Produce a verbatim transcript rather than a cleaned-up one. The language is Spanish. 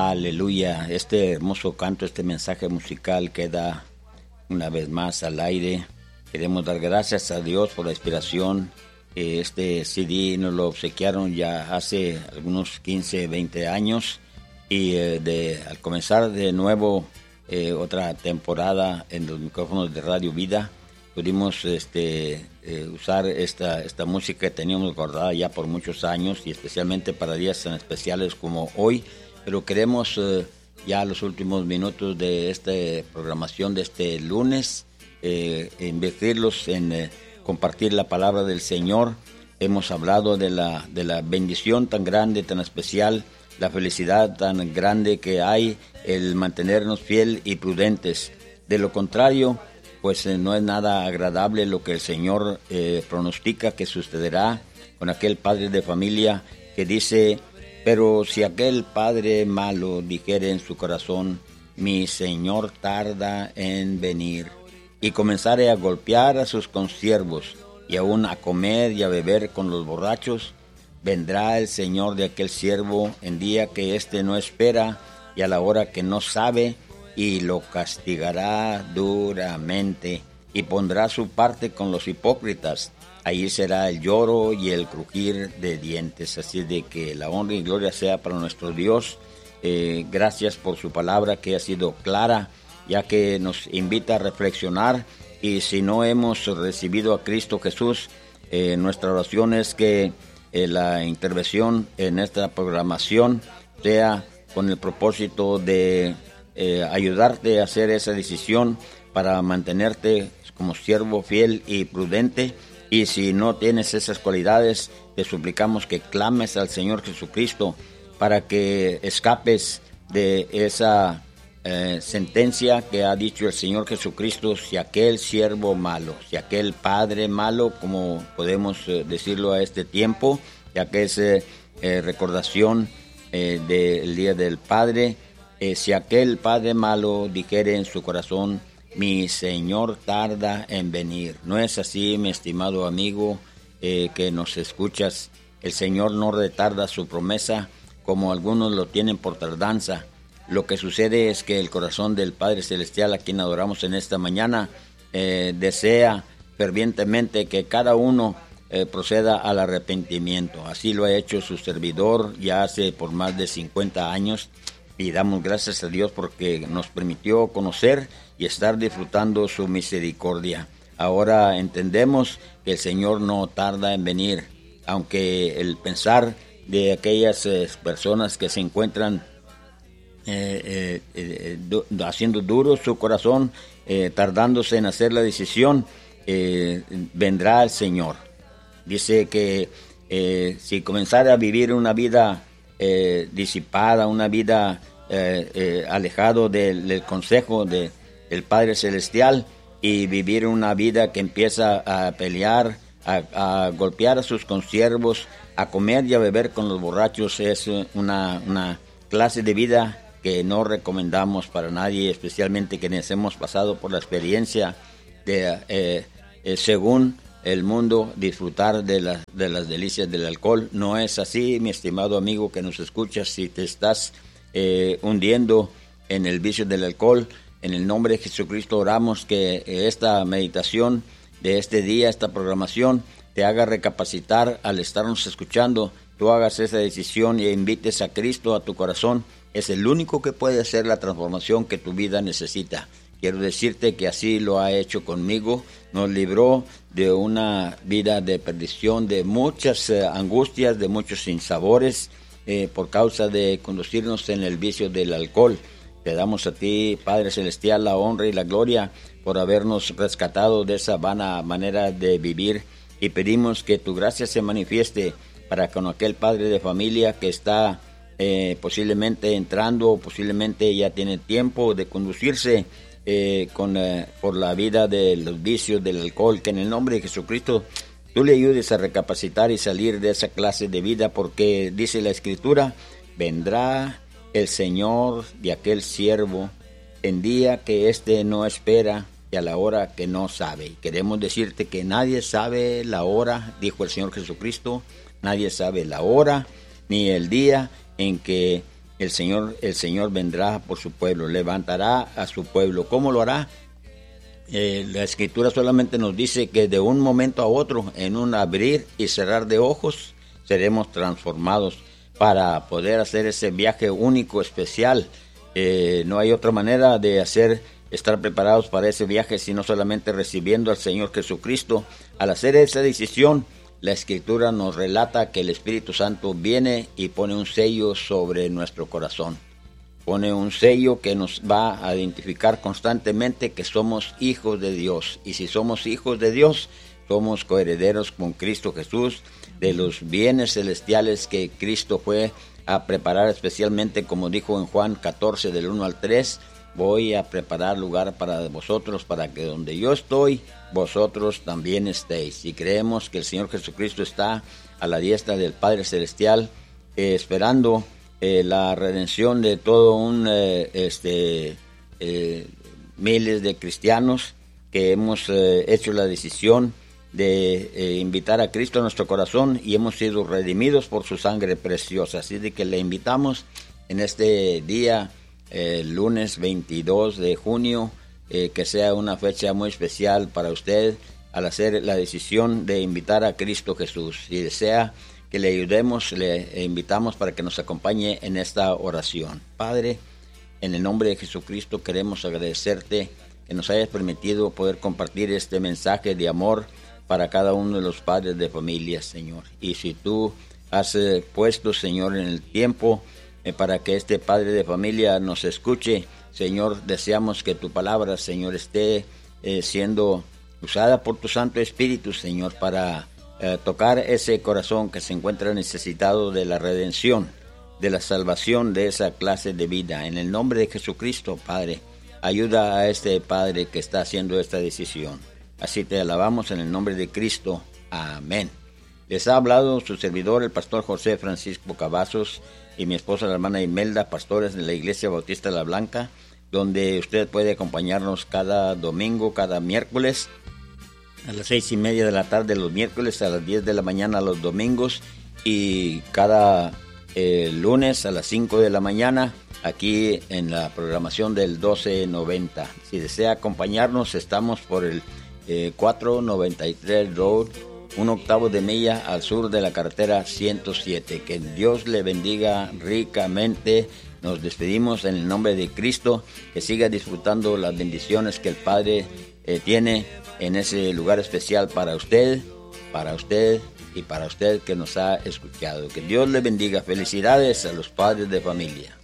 Aleluya, este hermoso canto, este mensaje musical queda una vez más al aire. Queremos dar gracias a Dios por la inspiración. Este C D nos lo obsequiaron ya hace algunos quince, veinte años y eh, de, al comenzar de nuevo eh, otra temporada en los micrófonos de Radio Vida, pudimos este, eh, usar esta, esta música que teníamos guardada ya por muchos años y especialmente para días tan especiales como hoy. Pero queremos eh, ya los últimos minutos de esta programación de este lunes eh, invertirlos en eh, compartir la palabra del Señor. Hemos hablado de la, de la bendición tan grande, tan especial, la felicidad tan grande que hay, el mantenernos fiel y prudentes. De lo contrario, pues eh, no es nada agradable lo que el Señor eh, pronostica que sucederá con aquel padre de familia que dice: pero si aquel padre malo dijere en su corazón, mi señor tarda en venir, y comenzare a golpear a sus consiervos, y aún a comer y a beber con los borrachos, vendrá el señor de aquel siervo en día que éste no espera, y a la hora que no sabe, y lo castigará duramente, y pondrá su parte con los hipócritas. Allí será el lloro y el crujir de dientes. Así de que la honra y gloria sea para nuestro Dios. Eh, gracias por su palabra que ha sido clara, ya que nos invita a reflexionar. Y si no hemos recibido a Cristo Jesús, eh, nuestra oración es que eh, la intervención en esta programación sea con el propósito de eh, ayudarte a hacer esa decisión para mantenerte como siervo fiel y prudente. Y si no tienes esas cualidades, te suplicamos que clames al Señor Jesucristo para que escapes de esa eh, sentencia que ha dicho el Señor Jesucristo: si aquel siervo malo, si aquel padre malo, como podemos eh, decirlo a este tiempo, ya que es eh, eh, recordación eh, del Día del Padre, eh, si aquel padre malo dijere en su corazón, mi Señor tarda en venir. No es así, mi estimado amigo eh, que nos escuchas. El Señor no retarda su promesa como algunos lo tienen por tardanza. Lo que sucede es que el corazón del Padre Celestial, a quien adoramos en esta mañana, eh, desea fervientemente que cada uno eh, proceda al arrepentimiento. Así lo ha hecho su servidor ya hace por más de cincuenta años. Y damos gracias a Dios porque nos permitió conocer y estar disfrutando su misericordia. Ahora entendemos que el Señor no tarda en venir, aunque el pensar de aquellas eh, personas que se encuentran eh, eh, eh, du- haciendo duro su corazón, eh, tardándose en hacer la decisión, eh, vendrá el Señor. Dice que eh, si comenzara a vivir una vida Eh, disipada, una vida eh, eh, alejado del, del consejo de, del Padre Celestial, y vivir una vida que empieza a pelear, a, a golpear a sus consiervos, a comer y a beber con los borrachos, es una, una clase de vida que no recomendamos para nadie, especialmente quienes hemos pasado por la experiencia de, eh, eh, según el mundo, disfrutar de, la, de las delicias del alcohol. No es así, mi estimado amigo que nos escuchas. Si te estás eh, hundiendo en el vicio del alcohol, en el nombre de Jesucristo oramos que esta meditación de este día, esta programación, te haga recapacitar al estarnos escuchando. Tú hagas esa decisión y invites a Cristo a tu corazón. Es el único que puede hacer la transformación que tu vida necesita. Quiero decirte que así lo ha hecho conmigo. Nos libró de una vida de perdición, de muchas eh, angustias, de muchos sinsabores, eh, por causa de conducirnos en el vicio del alcohol. Te damos a ti, Padre Celestial, la honra y la gloria por habernos rescatado de esa vana manera de vivir, y pedimos que tu gracia se manifieste para con aquel padre de familia que está eh, posiblemente entrando, o posiblemente ya tiene tiempo de conducirse Eh, con, eh, por la vida de los vicios del alcohol, que en el nombre de Jesucristo tú le ayudes a recapacitar y salir de esa clase de vida, porque dice la Escritura: vendrá el Señor de aquel siervo en día que éste no espera y a la hora que no sabe. Y queremos decirte que nadie sabe la hora, dijo el Señor Jesucristo, nadie sabe la hora ni el día en que el Señor, el Señor vendrá por su pueblo, levantará a su pueblo. ¿Cómo lo hará? Eh, la Escritura solamente nos dice que de un momento a otro, en un abrir y cerrar de ojos, seremos transformados para poder hacer ese viaje único, especial. Eh, no hay otra manera de hacer, estar preparados para ese viaje, sino solamente recibiendo al Señor Jesucristo. Al hacer esa decisión, la Escritura nos relata que el Espíritu Santo viene y pone un sello sobre nuestro corazón. Pone un sello que nos va a identificar constantemente que somos hijos de Dios. Y si somos hijos de Dios, somos coherederos con Cristo Jesús de los bienes celestiales que Cristo fue a preparar, especialmente como dijo en Juan catorce del uno al tres, voy a preparar lugar para vosotros, para que donde yo estoy, vosotros también estéis. Y creemos que el Señor Jesucristo está a la diestra del Padre Celestial, eh, esperando eh, la redención de todo un, eh, este, eh, miles de cristianos que hemos eh, hecho la decisión de eh, invitar a Cristo a nuestro corazón y hemos sido redimidos por su sangre preciosa. Así de que le invitamos en este día, eh, lunes veintidós de junio, eh, que sea una fecha muy especial para usted al hacer la decisión de invitar a Cristo Jesús. Si desea que le ayudemos, le invitamos para que nos acompañe en esta oración. Padre, en el nombre de Jesucristo queremos agradecerte que nos hayas permitido poder compartir este mensaje de amor para cada uno de los padres de familia, Señor. Y si tú has eh, puesto, Señor, en el tiempo eh, para que este padre de familia nos escuche, Señor, deseamos que tu palabra, Señor, esté eh, siendo usada por tu Santo Espíritu, Señor, para eh, tocar ese corazón que se encuentra necesitado de la redención, de la salvación de esa clase de vida. En el nombre de Jesucristo, Padre, ayuda a este padre que está haciendo esta decisión. Así te alabamos en el nombre de Cristo. Amén. Les ha hablado su servidor, el pastor José Francisco Cavazos, y mi esposa, la hermana Imelda, pastores de la Iglesia Bautista La Blanca, donde usted puede acompañarnos cada domingo, cada miércoles, a las seis y media de la tarde los miércoles, a las diez de la mañana los domingos, y cada eh, lunes a las cinco de la mañana, aquí en la programación del doce noventa. Si desea acompañarnos, estamos por el Eh, cuatrocientos noventa y tres Road, un octavo de milla al sur de la carretera ciento siete. Que Dios le bendiga ricamente. Nos despedimos en el nombre de Cristo. Que siga disfrutando las bendiciones que el Padre eh, tiene en ese lugar especial para usted, para usted y para usted que nos ha escuchado. Que Dios le bendiga. Felicidades a los padres de familia.